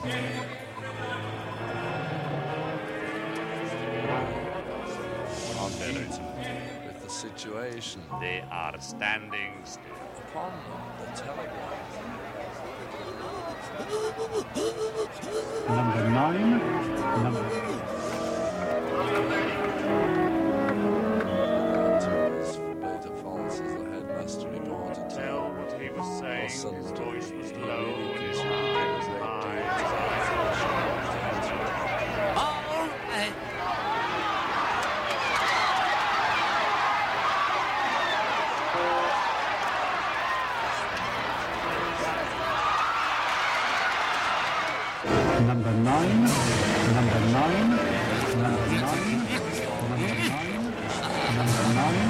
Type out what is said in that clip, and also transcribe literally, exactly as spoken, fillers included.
With the situation. They are standing still. Upon the telegraph. Number nine. Number. Beta Falls as the headmaster reported to Tell what he was saying. His voice was low and his All eye was high. right. Number nine, number nine, number nine, number nine, number nine.